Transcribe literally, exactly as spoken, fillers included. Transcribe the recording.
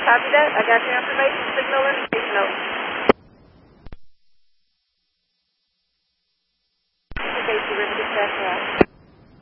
Copy that. I got your information. Signal indication note. Okay, so we're going to get that out.